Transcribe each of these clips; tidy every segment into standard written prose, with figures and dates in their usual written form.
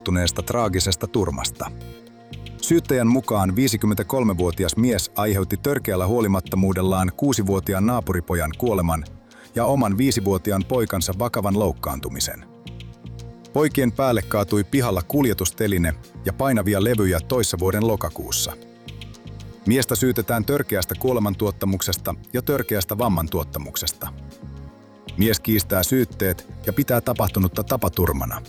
tapahtuneesta traagisesta turmasta. Syyttäjän mukaan 53-vuotias mies aiheutti törkeällä huolimattomuudellaan 6-vuotiaan naapuripojan kuoleman ja oman 5-vuotiaan poikansa vakavan loukkaantumisen. Poikien päälle kaatui pihalla kuljetusteline ja painavia levyjä toissa vuoden lokakuussa. Miestä syytetään törkeästä kuolemantuottamuksesta ja törkeästä vammantuottamuksesta. Mies kiistää syytteet ja pitää tapahtunutta tapaturmana.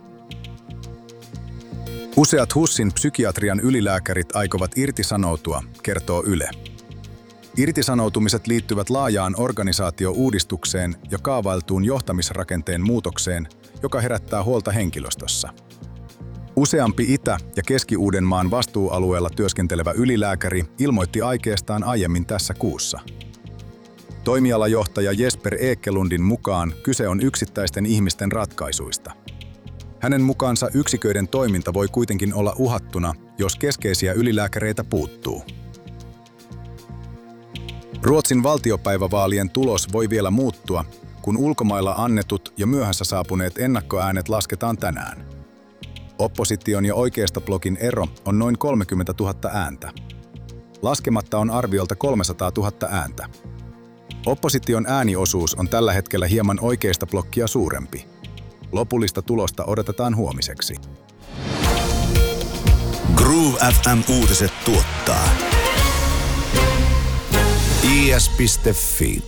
Useat HUSin psykiatrian ylilääkärit aikovat irtisanoutua, kertoo Yle. Irtisanoutumiset liittyvät laajaan organisaatio-uudistukseen ja kaavailtuun johtamisrakenteen muutokseen, joka herättää huolta henkilöstössä. Useampi Itä- ja Keski-Uudenmaan vastuualueella työskentelevä ylilääkäri ilmoitti aikeestaan aiemmin tässä kuussa. Toimialajohtaja Jesper Ekelundin mukaan kyse on yksittäisten ihmisten ratkaisuista. Hänen mukaansa yksiköiden toiminta voi kuitenkin olla uhattuna, jos keskeisiä ylilääkäreitä puuttuu. Ruotsin valtiopäivävaalien tulos voi vielä muuttua, kun ulkomailla annetut ja myöhässä saapuneet ennakkoäänet lasketaan tänään. Opposition ja oikeistoblogin ero on noin 30 000 ääntä. Laskematta on arviolta 300 000 ääntä. Opposition ääniosuus on tällä hetkellä hieman oikeistoblokkia suurempi. Lopullista tulosta odotetaan huomiseksi. Groove FM Uutiset tuottaa is.fi.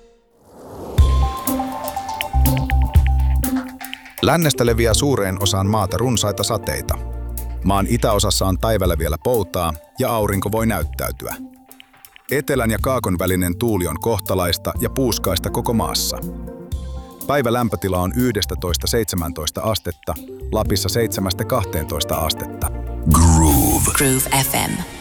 Lännestä leviää suureen osaan maata runsaita sateita. Maan itäosassa on päivällä vielä poutaa ja aurinko voi näyttäytyä. Etelän ja kaakon välinen tuuli on kohtalaista ja puuskaista koko maassa. Päivä lämpötila on 11–17 astetta, Lapissa 7–12 astetta. Groove FM.